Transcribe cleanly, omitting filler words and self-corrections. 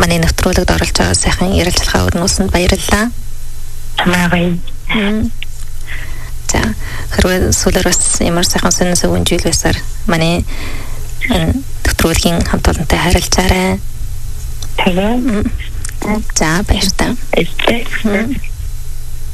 Манай нэвтрүүлэгт оролцож байгаа сайхан ярилцлагаа өрнүүлсэнд баярлалаа. Тамаа. За, хэрвээ сүүлээр бас ямар сайхан сонирхол өгөнжил байсаар манай нэвтрүүлгийн хамт олонтой харилцаарай. Тэгээ. За, баярлалаа. Эстэй.